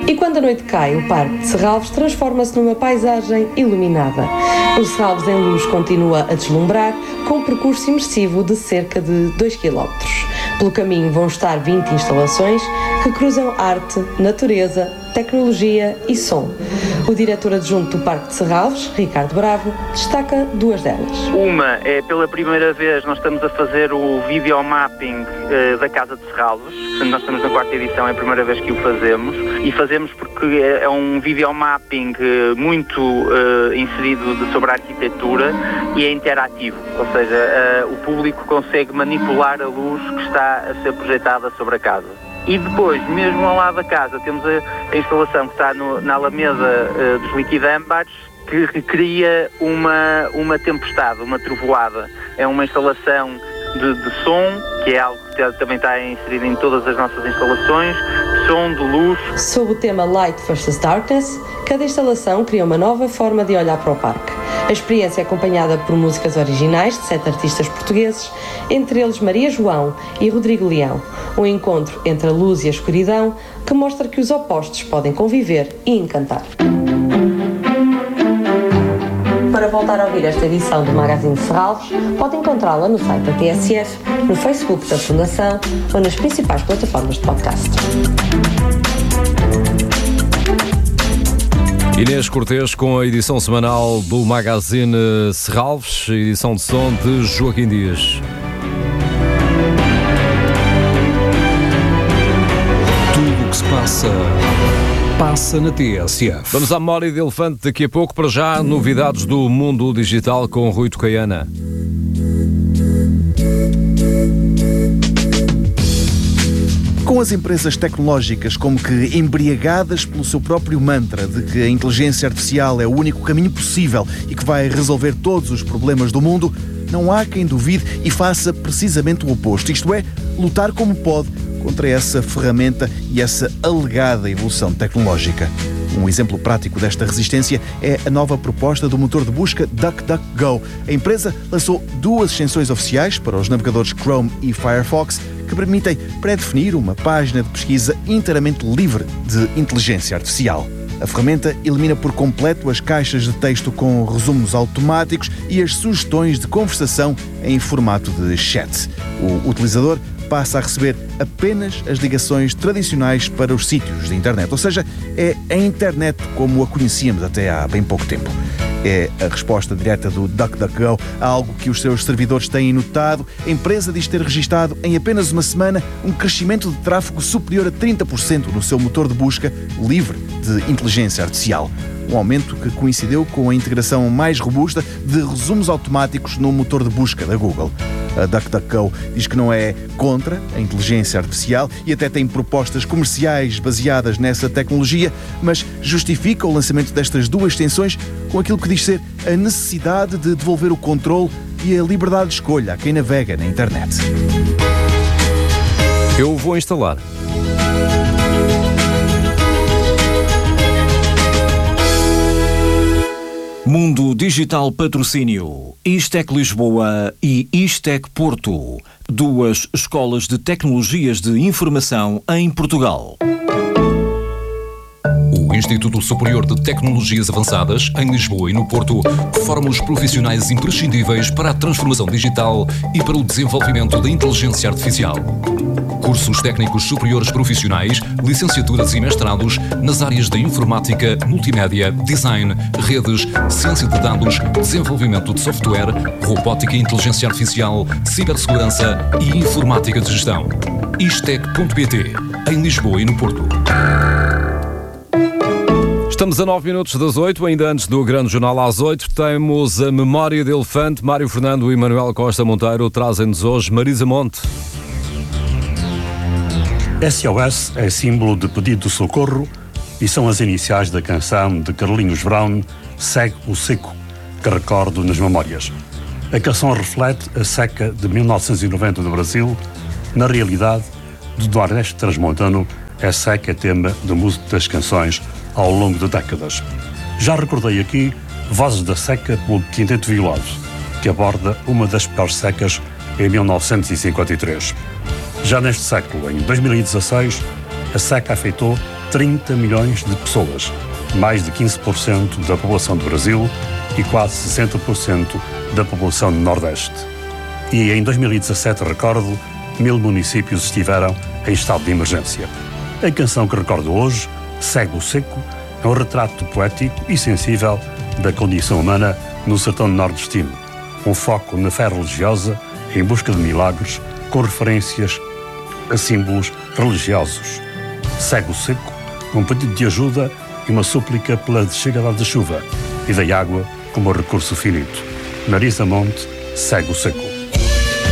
E quando a noite cai, o Parque de Serralves transforma-se numa paisagem iluminada. O Serralves em luz continua a deslumbrar, com um percurso imersivo de cerca de 2 km. Pelo caminho vão estar 20 instalações que cruzam arte, natureza, tecnologia e som. O diretor adjunto do Parque de Serralves, Ricardo Bravo, destaca 2 delas. Uma é, pela primeira vez, nós estamos a fazer o videomapping da Casa de Serralves. Portanto, nós estamos na 4ª edição, é a primeira vez que o fazemos. E fazemos porque é um videomapping muito inserido sobre a arquitetura e é interativo. Ou seja, o público consegue manipular a luz que está a ser projetada sobre a casa. E depois, mesmo ao lado da casa, temos a instalação que está na Alameda dos Liquidâmbares, que recria uma tempestade, uma trovoada. É uma instalação de som, que é algo que também está inserido em todas as nossas instalações, de som, de luz. Sob o tema Light vs Darkness, cada instalação cria uma nova forma de olhar para o parque. A experiência é acompanhada por músicas originais de 7 artistas portugueses, entre eles Maria João e Rodrigo Leão. Um encontro entre a luz e a escuridão que mostra que os opostos podem conviver e encantar. Para voltar a ouvir esta edição do Magazine de Serralves, pode encontrá-la no site da TSF, no Facebook da Fundação ou nas principais plataformas de podcast. Inês Cortês com a edição semanal do Magazine Serralves, edição de som de Joaquim Dias. Tudo o que se passa na TSF. Vamos à memória de elefante daqui a pouco. Para já, novidades do mundo digital com Rui Tocaiana. Com as empresas tecnológicas como que embriagadas pelo seu próprio mantra de que a inteligência artificial é o único caminho possível e que vai resolver todos os problemas do mundo, não há quem duvide e faça precisamente o oposto, isto é, lutar como pode contra essa ferramenta e essa alegada evolução tecnológica. Um exemplo prático desta resistência é a nova proposta do motor de busca DuckDuckGo. A empresa lançou 2 extensões oficiais para os navegadores Chrome e Firefox que permitem pré-definir uma página de pesquisa inteiramente livre de inteligência artificial. A ferramenta elimina por completo as caixas de texto com resumos automáticos e as sugestões de conversação em formato de chat. O utilizador passa a receber apenas as ligações tradicionais para os sítios de internet, ou seja, é a internet como a conhecíamos até há bem pouco tempo. É a resposta direta do DuckDuckGo a algo que os seus servidores têm notado. A empresa diz ter registado em apenas uma semana um crescimento de tráfego superior a 30% no seu motor de busca livre de inteligência artificial. Um aumento que coincideu com a integração mais robusta de resumos automáticos no motor de busca da Google. A DuckDuckGo diz que não é contra a inteligência artificial e até tem propostas comerciais baseadas nessa tecnologia, mas justifica o lançamento destas 2 extensões com aquilo que diz ser a necessidade de devolver o controle e a liberdade de escolha a quem navega na internet. Eu vou instalar. Mundo Digital Patrocínio, Istec Lisboa e Istec Porto, 2 escolas de tecnologias de informação em Portugal. O Instituto Superior de Tecnologias Avançadas, em Lisboa e no Porto, forma os profissionais imprescindíveis para a transformação digital e para o desenvolvimento da inteligência artificial. Cursos técnicos superiores profissionais, licenciaturas e mestrados nas áreas de informática, multimédia, design, redes, ciência de dados, desenvolvimento de software, robótica e inteligência artificial, cibersegurança e informática de gestão. Istec.pt, em Lisboa e no Porto. Estamos a 9 minutos das 8, ainda antes do Grande Jornal às 8, temos a Memória de Elefante. Mário Fernando e Manuel Costa Monteiro trazem-nos hoje Marisa Monte. SOS é símbolo de pedido de socorro e são as iniciais da canção de Carlinhos Brown, Segue o Seco, que recordo nas memórias. A canção reflete a seca de 1990 do Brasil. Na realidade, do Nordeste transmontano, a seca é tema de muitas canções ao longo de décadas. Já recordei aqui Vozes da Seca pelo Quinteto Violado, que aborda uma das piores secas em 1953. Já neste século, em 2016, a seca afetou 30 milhões de pessoas, mais de 15% da população do Brasil e quase 60% da população do Nordeste. E em 2017, recordo, 1000 municípios estiveram em estado de emergência. A canção que recordo hoje, Cego Seco, é um retrato poético e sensível da condição humana no sertão nordestino. Um foco na fé religiosa em busca de milagres, com referências a símbolos religiosos. Cego Seco, um pedido de ajuda e uma súplica pela chegada da chuva e da água como recurso finito. Marisa Monte, Cego Seco.